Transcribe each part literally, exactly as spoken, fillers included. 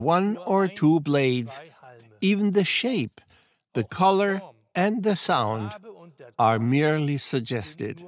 one or two blades, even the shape, the color, and the sound are merely suggested.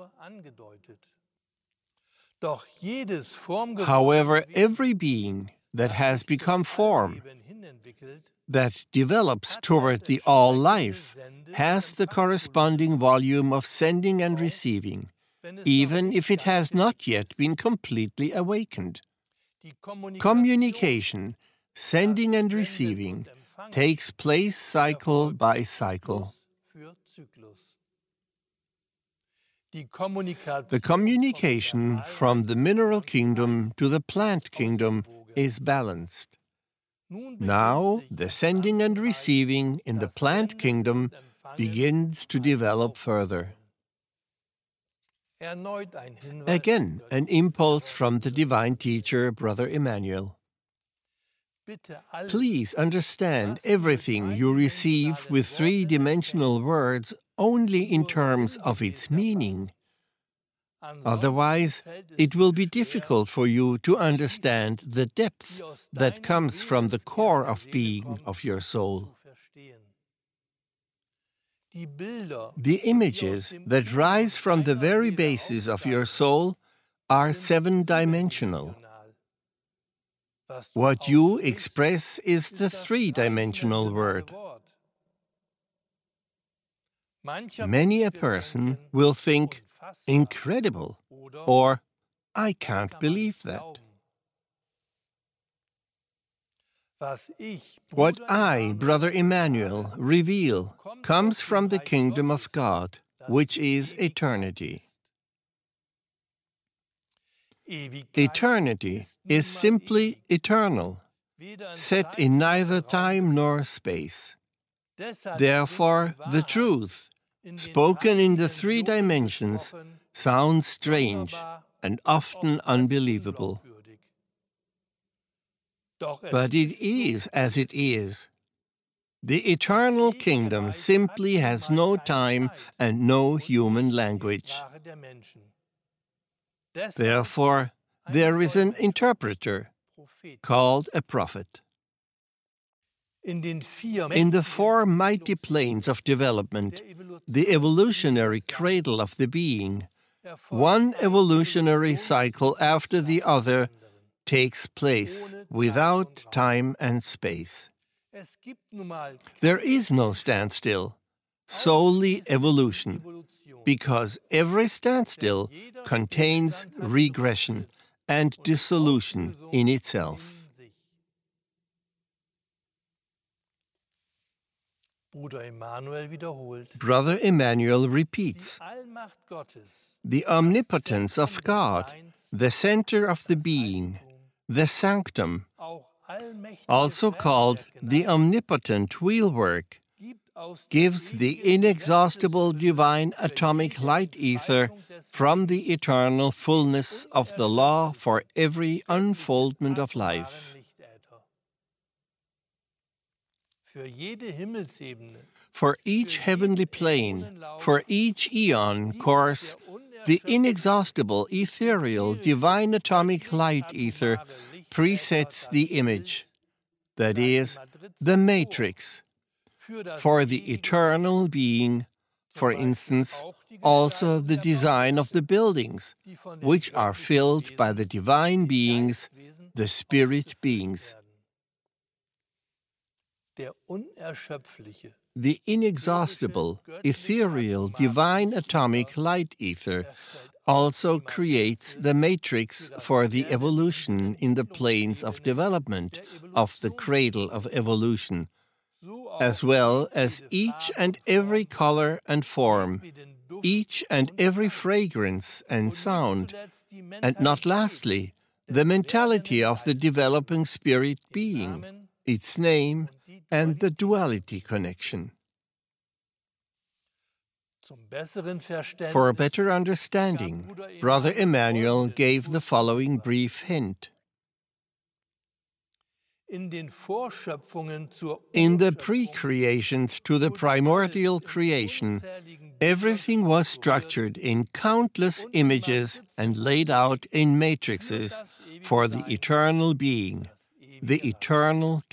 However, every being that has become form, that develops toward the all-life, has the corresponding volume of sending and receiving, even if it has not yet been completely awakened. Communication, sending and receiving, takes place cycle by cycle. The communication from the mineral kingdom to the plant kingdom is balanced. Now, the sending and receiving in the plant kingdom begins to develop further. Again, an impulse from the divine teacher, Brother Emmanuel. Please understand everything you receive with three-dimensional words only in terms of its meaning. Otherwise, it will be difficult for you to understand the depth that comes from the core of being of your soul. The images that rise from the very basis of your soul are seven-dimensional. What you express is the three-dimensional word. Many a person will think, incredible, or I can't believe that. What I, Brother Emmanuel, reveal comes from the kingdom of God, which is eternity. Eternity is simply eternal, set in neither time nor space. Therefore, the truth, spoken in the three dimensions, sounds strange and often unbelievable. But it is as it is. The eternal kingdom simply has no time and no human language. Therefore, there is an interpreter, called a prophet. In the four mighty planes of development, the evolutionary cradle of the being, one evolutionary cycle after the other takes place without time and space. There is no standstill, solely evolution, because every standstill contains regression and dissolution in itself. Brother Emmanuel repeats, the omnipotence of God, the center of the being, the sanctum, also called the omnipotent wheelwork, gives the inexhaustible divine atomic light ether from the eternal fullness of the law for every unfoldment of life. For each heavenly plane, for each eon course, the inexhaustible, ethereal, divine atomic light ether presets the image, that is, the matrix, for the eternal being, for instance, also the design of the buildings, which are filled by the divine beings, the spirit beings. The inexhaustible, ethereal, divine atomic light ether also creates the matrix for the evolution in the planes of development of the cradle of evolution, as well as each and every color and form, each and every fragrance and sound, and not lastly, the mentality of the developing spirit being, its name, and the duality connection. For a better understanding, Brother Emmanuel gave the following brief hint. In the pre-creations to the primordial creation, everything was structured in countless images and laid out in matrices for the eternal being, the eternal